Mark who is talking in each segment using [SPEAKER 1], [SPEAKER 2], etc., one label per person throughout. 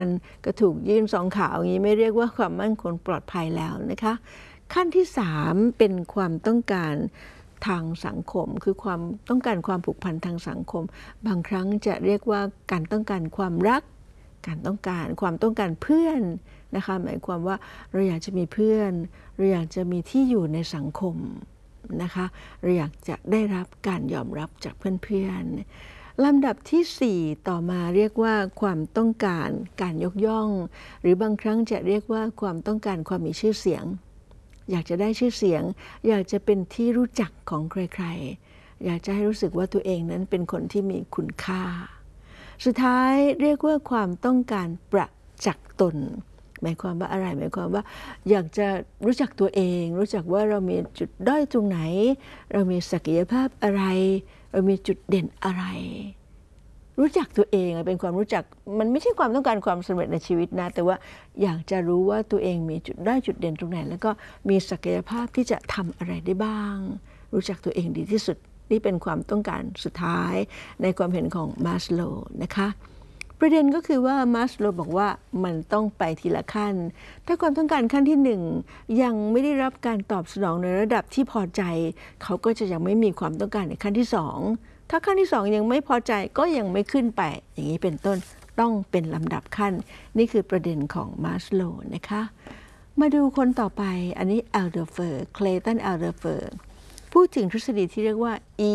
[SPEAKER 1] ก็ถูกยื่น2 ขาอย่างนี้ไม่เรียกว่าความมั่นคงปลอดภัยแล้วนะคะขั้นที่3เป็นความต้องการทางสังคมคือความต้องการความผูกพันทางสังคมบางครั้งจะเรียกว่าการต้องการความรักความต้องการเพื่อนนะคะหมายความว่าเราอยากจะมีเพื่อนเราอยากจะมีที่อยู่ในสังคมนะคะเราอยากจะได้รับการยอมรับจากเพื่อนๆลำดับที่4ต่อมาเรียกว่าความต้องการการยกย่องหรือบางครั้งจะเรียกว่าความต้องการความมีชื่อเสียงอยากจะได้ชื่อเสียงอยากจะเป็นที่รู้จักของใครๆอยากจะให้รู้สึกว่าตัวเองนั้นเป็นคนที่มีคุณค่าสุดท้ายเรียกว่าความต้องการประจักษ์ตนหมายความว่าอะไรหมายความว่าอยากจะรู้จักตัวเองรู้จักว่าเรามีจุดด้อยตรงไหนเรามีศักยภาพอะไรเรามีจุดเด่นอะไรรู้จักตัวเองเป็นความรู้จักมันไม่ใช่ความต้องการความสำเร็จในชีวิตนะแต่ว่าอยากจะรู้ว่าตัวเองมีจุดด้อยจุดเด่นตรงไหนแล้วก็มีศักยภาพที่จะทำอะไรได้บ้างรู้จักตัวเองดีที่สุดนี่เป็นความต้องการสุดท้ายในความเห็นของมาสโลว์นะคะประเด็นก็คือว่ามาสโลว์บอกว่ามันต้องไปทีละขั้นถ้าความต้องการขั้นที่1ยังไม่ได้รับการตอบสนองในระดับที่พอใจเขาก็จะยังไม่มีความต้องการในขั้นที่2ถ้าขั้นที่2ยังไม่พอใจก็ยังไม่ขึ้นไปอย่างนี้เป็นต้นต้องเป็นลำดับขั้นนี่คือประเด็นของมาสโลว์นะคะมาดูคนต่อไปอันนี้อัลเดอร์เฟอร์เคลตันอัลเดอร์เฟอร์พูดถึงทฤษฎีที่เรียกว่า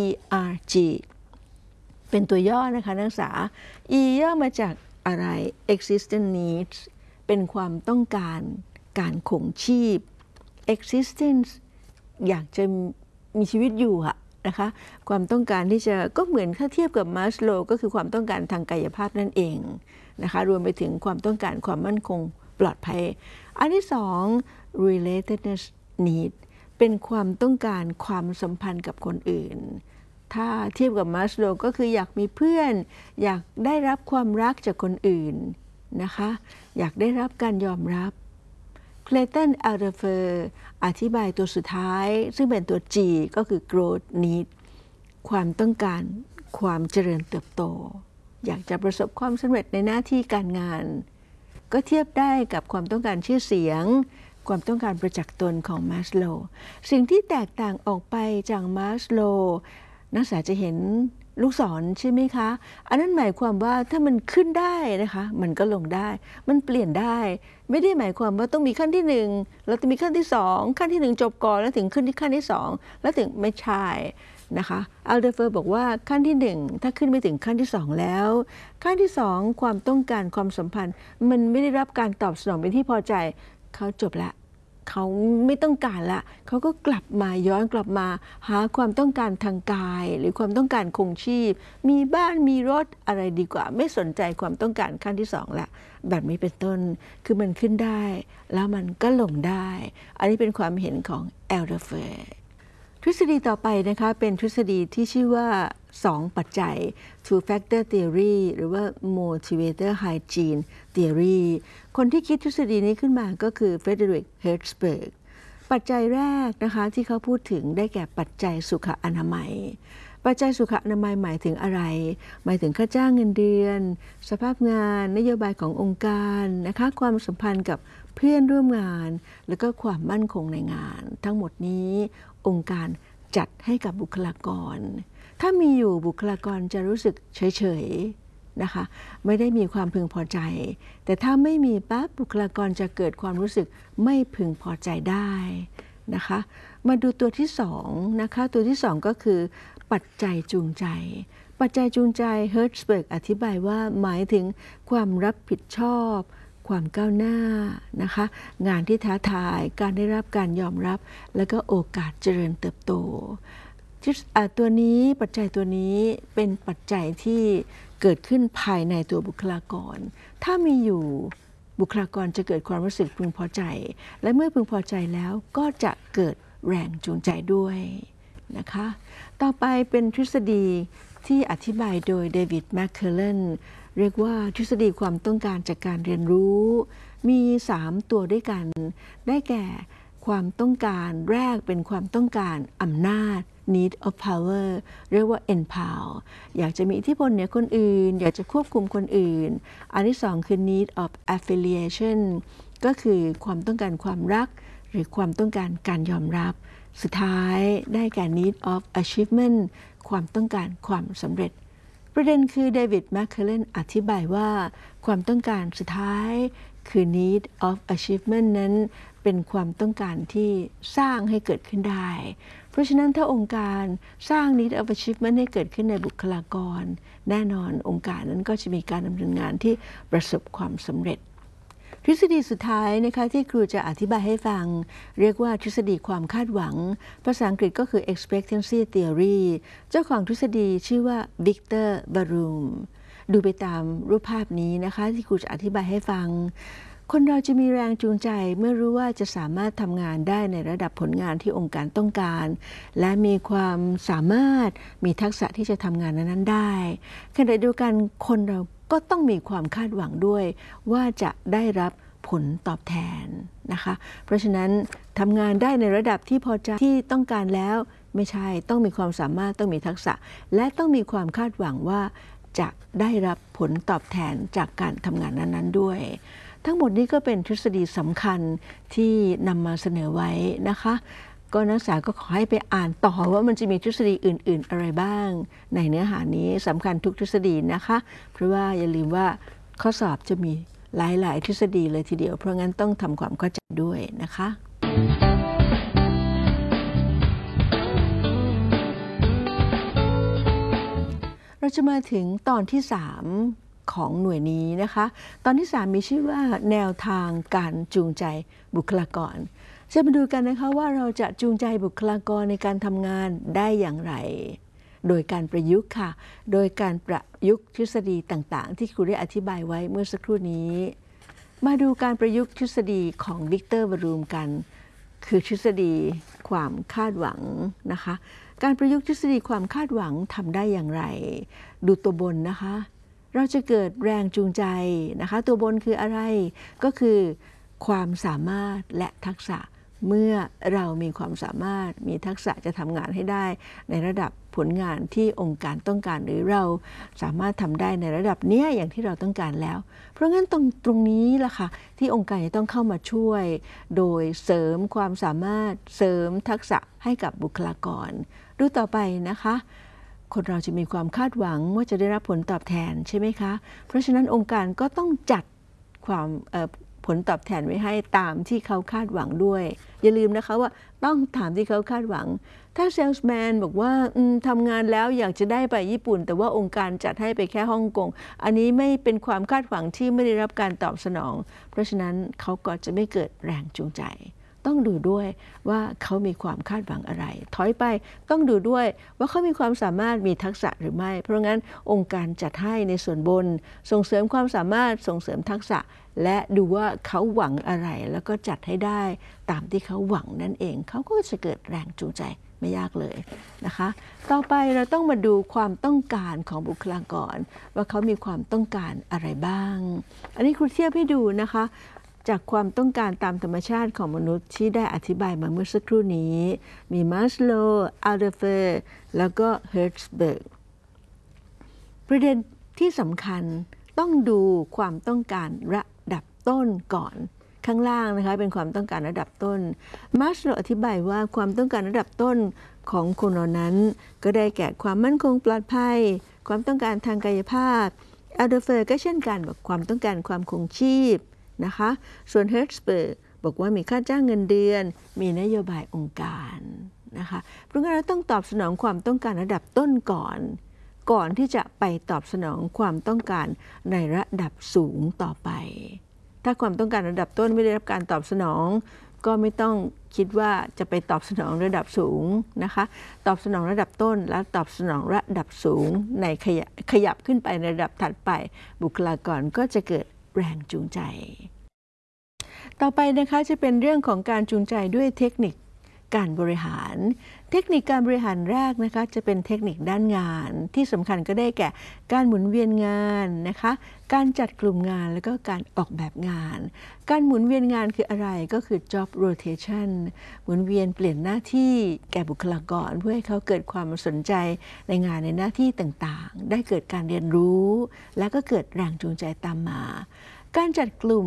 [SPEAKER 1] ERG เป็นตัวย่อนะคะนักศึกษา E ย่อมาจากอะไร existence needs เป็นความต้องการการคงชีพ existence อยากจะมีชีวิตอยู่อะนะคะความต้องการที่จะก็เหมือนถ้าเทียบกับมาสโลว์ก็คือความต้องการทางกายภาพนั่นเองนะคะรวมไปถึงความต้องการความมั่นคงปลอดภัยอันที่2 relatedness need เป็นความต้องการความสัมพันธ์กับคนอื่นถ้าเทียบกับมาสโลว์ก็คืออยากมีเพื่อนอยากได้รับความรักจากคนอื่นนะคะอยากได้รับการยอมรับเคลตันอัลเดอร์เฟอร์อธิบายตัวสุดท้ายซึ่งเป็นตัว G ก็คือ growth need ความต้องการความเจริญเติบโตอยากจะประสบความสำเร็จในหน้าที่การงานก็เทียบได้กับความต้องการชื่อเสียงความต้องการประจักษ์ตนของมาสโลว์สิ่งที่แตกต่างออกไปจากมาสโลว์นักศึกษาจะเห็นลูกศรใช่ไหมคะอันนั้นหมายความว่าถ้ามันขึ้นได้นะคะมันก็ลงได้มันเปลี่ยนได้ไม่ได้หมายความว่าต้องมีขั้นที่1แล้วจะมีขั้นที่2ขั้นที่1จบก่อนแล้วถึงขึ้นที่ขั้นที่2แล้วถึงไม่ใช่นะคะอัลเดอร์เฟอร์บอกว่าขั้นที่1ถ้าขึ้นไม่ถึงขั้นที่2แล้วขั้นที่2ความต้องการความสัมพันธ์มันไม่ได้รับการตอบสนองเป็นที่พอใจเขาจบละเขาไม่ต้องการละเขาก็กลับมาย้อนกลับมาหาความต้องการทางกายหรือความต้องการคงชีพมีบ้านมีรถอะไรดีกว่าไม่สนใจความต้องการขั้นที่2ละแบบนี้เป็นต้นคือมันขึ้นได้แล้วมันก็ลงได้อันนี้เป็นความเห็นของแอลเดอร์เฟอร์ทฤษฎีต่อไปนะคะเป็นทฤษฎีที่ชื่อว่า2ปัจจัย two factor theory หรือว่า motivator hygiene theory คนที่คิดทฤษฎีนี้ขึ้นมาก็คือเฟเดริก เฮิร์ตซ์เบิร์กปัจจัยแรกนะคะที่เขาพูดถึงได้แก่ปัจจัยสุขอนามัยปัจจัยสุขอนามัยหมายถึงอะไรหมายถึงค่าจ้างเงินเดือนสภาพงานนโยบายขององค์การนะคะความสัมพันธ์กับเพื่อนร่วมงานแล้วก็ความมั่นคงในงานทั้งหมดนี้องค์การจัดให้กับบุคลากรถ้ามีอยู่บุคลากรจะรู้สึกเฉยๆนะคะไม่ได้มีความพึงพอใจแต่ถ้าไม่มีปั๊บบุคลากรจะเกิดความรู้สึกไม่พึงพอใจได้นะคะมาดูตัวที่2นะคะตัวที่2ก็คือปัจจัยจูงใจปัจจัยจูงใจเฮิร์ตซ์เบิร์กอธิบายว่าหมายถึงความรับผิดชอบความก้าวหน้านะคะงานที่ท้าทายการได้รับการยอมรับและก็โอกาสเจริญเติบโตตัวนี้ปัจจัยตัวนี้เป็นปัจจัยที่เกิดขึ้นภายในตัวบุคลากรถ้ามีอยู่บุคลากรจะเกิดความรู้สึกพึงพอใจและเมื่อพึงพอใจแล้วก็จะเกิดแรงจูงใจด้วยนะคะต่อไปเป็นทฤษฎีที่อธิบายโดยเดวิดแมคเคลเลนเรียกว่าทฤษฎีความต้องการจากการเรียนรู้มี3ตัวด้วยกันได้แก่ความต้องการแรกเป็นความต้องการอำนาจ need of power เรียกว่า empower อยากจะมีอิทธิพลเหนือคนอื่นอยากจะควบคุมคนอื่นอันที่สองคือ need of affiliation ก็คือความต้องการความรักหรือความต้องการการยอมรับสุดท้ายได้แก่ need of achievement ความต้องการความสำเร็จประเด็นคือเดวิดแมคเคลเลนอธิบายว่าความต้องการสุดท้ายคือ need of achievement นั้นเป็นความต้องการที่สร้างให้เกิดขึ้นได้เพราะฉะนั้นถ้าองค์การสร้าง need of achievement ให้เกิดขึ้นในบุคลากรแน่นอนองค์การนั้นก็จะมีการดำเนินงานที่ประสบความสำเร็จทฤษฎีสุดท้ายนะคะที่ครูจะอธิบายให้ฟังเรียกว่าทฤษฎีความคาดหวังภาษาอังกฤษก็คือ expectancy theory เจ้าของทฤษฎีชื่อว่าวิกเตอร์บารูมดูไปตามรูปภาพนี้นะคะที่ครูจะอธิบายให้ฟังคนเราจะมีแรงจูงใจเมื่อรู้ว่าจะสามารถทำงานได้ในระดับผลงานที่องค์การต้องการและมีความสามารถมีทักษะที่จะทำงานนั้นได้ขณะเดียวกันคนเราก็ต้องมีความคาดหวังด้วยว่าจะได้รับผลตอบแทนนะคะเพราะฉะนั้นทำงานได้ในระดับที่พอใจที่ต้องการแล้วไม่ใช่ต้องมีความสามารถต้องมีทักษะและต้องมีความคาดหวังว่าจะได้รับผลตอบแทนจากการทำงานนั้นๆด้วยทั้งหมดนี้ก็เป็นทฤษฎีสำคัญที่นำมาเสนอไว้นะคะก็นักศึกษาก็ขอให้ไปอ่านต่อว่ามันจะมีทฤษฎีอื่นๆอะไรบ้างในเนื้อหานี้สำคัญทุกทฤษฎีนะคะเพราะว่าอย่าลืมว่าข้อสอบจะมีหลายๆทฤษฎีเลยทีเดียวเพราะงั้นต้องทำความเข้าใจด้วยนะคะเราจะมาถึงตอนที่3ของหน่วยนี้นะคะตอนที่3มีชื่อว่าแนวทางการจูงใจบุคลากรจะมาดูกันนะคะว่าเราจะจูงใจบุคลากรในการทำงานได้อย่างไรโดยการประยุกต์ค่ะโดยการประยุกต์ทฤษฎีต่างๆที่ครูได้อธิบายไว้เมื่อสักครู่นี้มาดูการประยุกต์ทฤษฎีของวิกเตอร์บารูมกันคือทฤษฎีความคาดหวังนะคะการประยุกต์ทฤษฎีความคาดหวังทำได้อย่างไรดูตัวบนนะคะเราจะเกิดแรงจูงใจนะคะตัวบนคืออะไรก็คือความสามารถและทักษะเมื่อเรามีความสามารถมีทักษะจะทำงานให้ได้ในระดับผลงานที่องค์การต้องการหรือเราสามารถทำได้ในระดับเนี้ยอย่างที่เราต้องการแล้วเพราะงั้นตรงนี้ล่ะค่ะที่องค์การจะต้องเข้ามาช่วยโดยเสริมความสามารถเสริมทักษะให้กับบุคลากรดูต่อไปนะคะคนเราจะมีความคาดหวังว่าจะได้รับผลตอบแทนใช่ไหมคะเพราะฉะนั้นองค์การก็ต้องจัดความผลตอบแทนไว้ให้ตามที่เขาคาดหวังด้วยอย่าลืมนะคะว่าต้องตามที่เขาคาดหวังถ้าเซลส์แมนบอกว่าทำงานแล้วอยากจะได้ไปญี่ปุ่นแต่ว่าองค์การจัดให้ไปแค่ฮ่องกงอันนี้ไม่เป็นความคาดหวังที่ไม่ได้รับการตอบสนองเพราะฉะนั้นเขาก็จะไม่เกิดแรงจูงใจต้องดูด้วยว่าเขามีความคาดหวังอะไรถอยไปต้องดูด้วยว่าเขามีความสามารถมีทักษะหรือไม่เพราะงั้นองค์การจัดให้ในส่วนบนส่งเสริมความสามารถส่งเสริมทักษะและดูว่าเขาหวังอะไรแล้วก็จัดให้ได้ตามที่เขาหวังนั่นเองเขาก็จะเกิดแรงจูงใจไม่ยากเลยนะคะต่อไปเราต้องมาดูความต้องการของบุคลากรว่าเขามีความต้องการอะไรบ้างอันนี้ครูเทียบให้ดูนะคะจากความต้องการตามธรรมชาติของมนุษย์ที่ได้อธิบายมาเมื่อสักครู่นี้มีมัสโลว์อัลเดเฟอร์แล้วก็เฮิร์ตซ์เบิร์กประเด็นที่สำคัญต้องดูความต้องการระดับต้นก่อนข้างล่างนะคะเป็นความต้องการระดับต้นมัสโลว์อธิบายว่าความต้องการระดับต้นของคนเหล่านั้นก็ได้แก่ความมั่นคงปลอดภัยความต้องการทางกายภาพอัลเดเฟอร์ก็เช่นกันบอกความต้องการความคงชีพนะคะส่วนเฮิร์ตซ์เบิร์กบอกว่ามีค่าจ้างเงินเดือนมีนโยบายองค์การนะคะเพราะงั้นเราต้องตอบสนองความต้องการระดับต้นก่อนที่จะไปตอบสนองความต้องการในระดับสูงต่อไปถ้าความต้องการระดับต้นไม่ได้รับการตอบสนองก็ไม่ต้องคิดว่าจะไปตอบสนองระดับสูงนะคะตอบสนองระดับต้นแล้วตอบสนองระดับสูงในขยับขึ้นไปในระดับถัดไปบุคลากรก็จะเกิดแรงจูงใจต่อไปนะคะจะเป็นเรื่องของการจูงใจด้วยเทคนิคการบริหาร เทคนิคการบริหารแรกนะคะจะเป็นเทคนิคด้านงานที่สำคัญก็ได้แก่การหมุนเวียนงานนะคะการจัดกลุ่มงานแล้วก็การออกแบบงานการหมุนเวียนงานคืออะไรก็คือ job rotation หมุนเวียนเปลี่ยนหน้าที่แก่บุคลากรเพื่อให้เขาเกิดความสนใจในงานในหน้าที่ต่างๆได้เกิดการเรียนรู้และก็เกิดแรงจูงใจตามมาการจัดกลุ่ม